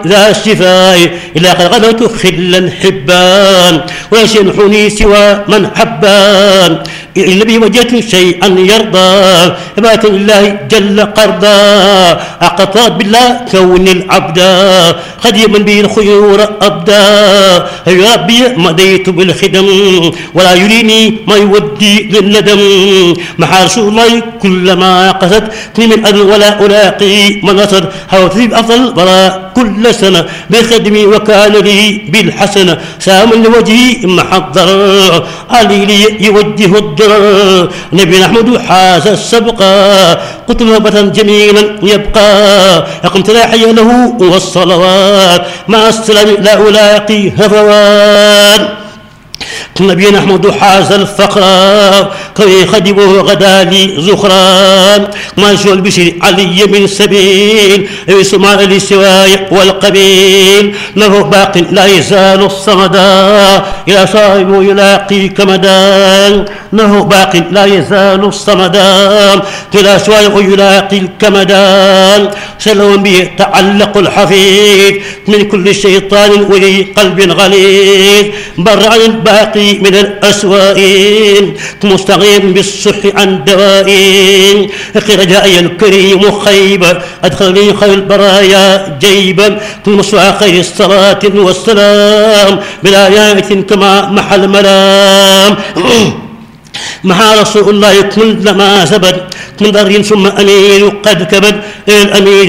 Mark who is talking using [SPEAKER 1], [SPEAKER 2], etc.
[SPEAKER 1] ذا الشفاء إلا قد غدوت خلا حبان ولا ينحني سوى من حبان إلا به وجدت شيئا يرضى عبادة الله جل قرضا أقطعت بالله كون العبدا خديما به الخيور أبدا يا ربي مضيت بالخدم ولا يريني ما يودي للندم محى رسول الله كلما قصدتني من أرض ولا ألاقي من نصر حوت بأفضل ولا كل سنة بخدمي وكان لي بالحسنة سام لوجهي محضر علي لي يوجه الضرر نبي أحمد حاز السبقا قلت نوبة جميلا يبقى أقمت لا حي له والصلوات مع السلام لا ألاقي هفوان نبينا أحمد حاز الفقر كي خدمه غدا لي زخران ما شو البشر علي من سبيل يسمع لسواي والقبيل له باق لا يزال الصمدا إلى صاحبه يلاقي كمدان له باق لا يزال الصمدان إلى صاحبه يلاقي الكمدان سلوا به تعلق الحفيظ من كل شيطان وذي قلب غليظ بر عن الباقي من الأسوائين مستغيث بالصح عن دوائين رجائي الكريم خيبا أدخلني خير البرايا جيبا مصفى خير الصلاة والسلام بالآيات كما محل ملام مع رسول الله كل ما ثبت من ضر ثم أمير قد كبد الأمير